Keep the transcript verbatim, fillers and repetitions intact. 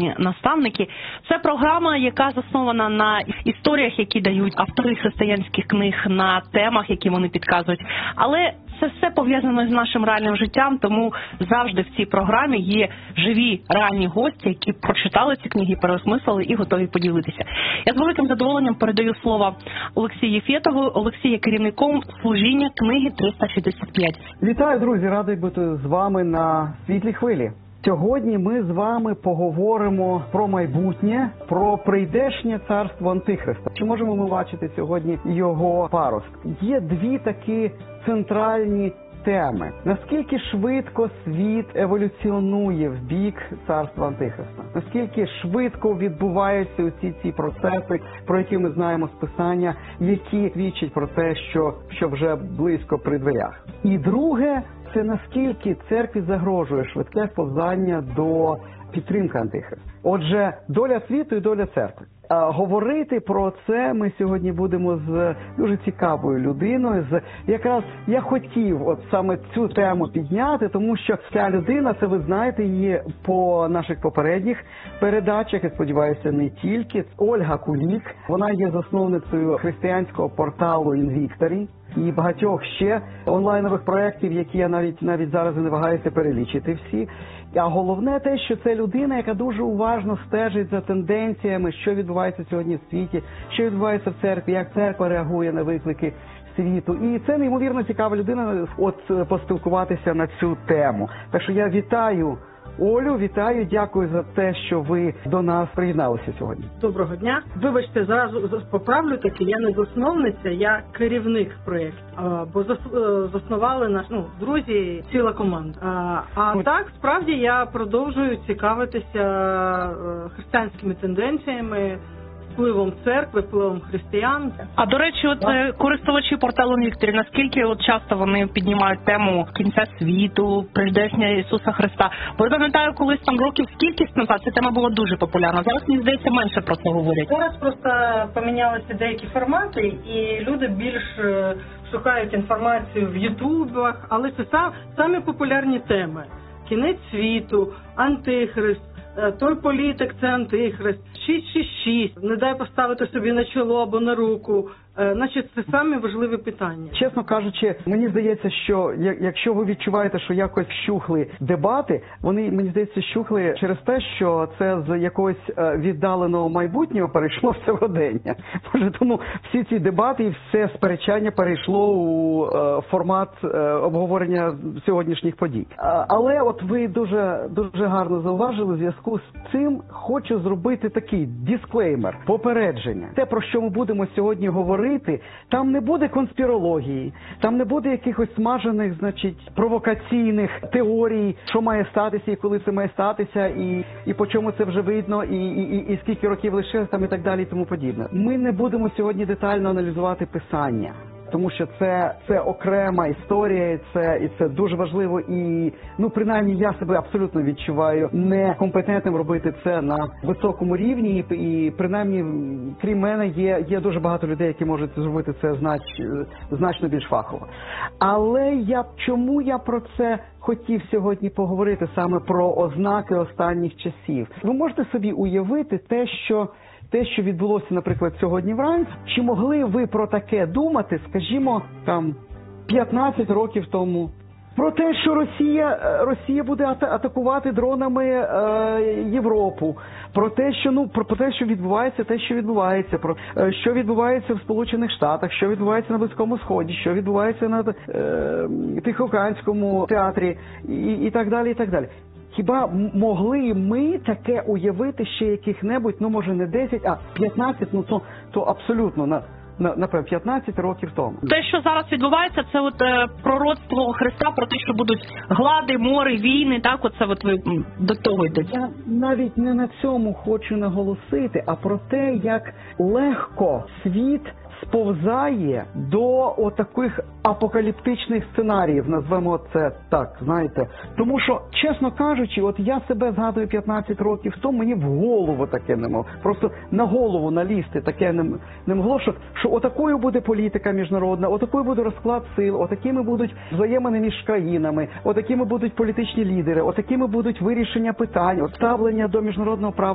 духовні наставники. Це програма, яка заснована на історіях, які дають автори християнських книг, на темах, які вони підказують. Але це все пов'язано з нашим реальним життям, тому завжди в цій програмі є живі реальні гості, які прочитали ці книги, переосмислили і готові поділитися. Я з великим задоволенням передаю слово Олексію Єфєтову. Олексій є керівником служіння книги триста шістдесят п'ять. Вітаю, друзі! Радий бути з вами на Світлій хвилі. Сьогодні ми з вами поговоримо про майбутнє, про прийдешнє царство Антихриста. Чи можемо ми бачити сьогодні його паросток? Є дві такі центральні теми. Наскільки швидко світ еволюціонує в бік царства Антихриста? Наскільки швидко відбуваються усі ці процеси, про які ми знаємо з Писання, які свідчать про те, що, що вже близько при дверях? І друге, це наскільки церкві загрожує швидке повзання до підтримки Антихриста. Отже, доля світу і доля церкви. А говорити про це ми сьогодні будемо з дуже цікавою людиною. З якраз я хотів от саме цю тему підняти, тому що ця людина, це ви знаєте її по наших попередніх передачах, і сподіваюся, не тільки. Ольга Кулік, вона є засновницею християнського порталу «Інвікторі» і багатьох ще онлайнових проєктів, які я навіть навіть зараз не вагаюся перелічити всі. А головне те, що це людина, яка дуже уважно стежить за тенденціями, що відбувається сьогодні в світі, що відбувається в церкві, як церква реагує на виклики світу. І це неймовірно цікава людина, от поспілкуватися на цю тему. Так що я вітаю Олю, вітаю, дякую за те, що ви до нас приєдналися сьогодні. Доброго дня. Вибачте, зразу поправлю таки, я не засновниця, я керівник проєкту. Бо заснували наш, ну, друзі, ціла команда. А, а так, справді, я продовжую цікавитися християнськими тенденціями, впливом церкви, впливом християн. А до речі, от так. користувачі порталу «Інвікторі», наскільки от часто вони піднімають тему кінця світу, прийдешня Ісуса Христа? Бо я пам'ятаю, колись там років скільки назад ця тема була дуже популярна. Зараз, мені здається, менше про це говорять. Зараз просто помінялися деякі формати, і люди більш шукають інформацію в ютубах, але це сам, самі популярні теми. Кінець світу, Антихрист, той політик – це Антихрист, шість шість шість, не дай поставити собі на чоло або на руку. Значить, це самі важливі питання. Чесно кажучи, мені здається, що якщо ви відчуваєте, що якось щухли дебати, вони, мені здається, щухли через те, що це з якогось віддаленого майбутнього перейшло в сьогодення. Може, тому всі ці дебати і все сперечання перейшло у формат обговорення сьогоднішніх подій. Але от ви дуже, дуже гарно зауважили, в зв'язку з цим хочу зробити такий дисклеймер, попередження. Те, про що ми будемо сьогодні говорити, там не буде конспірології, там не буде якихось смажених, значить, провокаційних теорій, що має статися і коли це має статися, і, і по чому це вже видно, і, і, і, і скільки років лишилось там і так далі і тому подібне. Ми не будемо сьогодні детально аналізувати Писання, тому що це, це окрема історія, і це, і це дуже важливо, і, ну, принаймні, я себе абсолютно відчуваю некомпетентним робити це на високому рівні, і, і принаймні, крім мене, є, є дуже багато людей, які можуть зробити це знач, значно більш фахово. Але я, чому я про це хотів сьогодні поговорити, саме про ознаки останніх часів? Ви можете собі уявити те, що Те, що відбулося, наприклад, сьогодні вранці, чи могли ви про таке думати, скажімо, там, п'ятнадцять років тому? Про те, що Росія, Росія буде атакувати дронами е, Європу, про те, що, ну, про, про те, що відбувається, те, що відбувається, про е, що відбувається в Сполучених Штатах, що відбувається на Близькому Сході, що відбувається на е, Тихоокеанському театрі і, і так далі, і так далі. Хіба могли ми таке уявити ще яких-небудь, ну, може, не десять, а п'ятнадцять, ну, то, то абсолютно, на, на, напевно, п'ятнадцять років тому. Те, що зараз відбувається, це от е, пророцтво Христа про те, що будуть глади, мори, війни, так, оце от ви до того йдете. Я навіть не на цьому хочу наголосити, а про те, як легко світ сповзає до отаких апокаліптичних сценаріїв, назвемо це так, знаєте. Тому що, чесно кажучи, от я себе згадую п'ятнадцять років тому, мені в голову таке не могло. Просто на голову налізти таке не, не могло, що, що отакою буде політика міжнародна, отакою буде розклад сил, отакими будуть взаємини між країнами, отакими будуть політичні лідери, отакими будуть вирішення питань, ставлення до міжнародного права.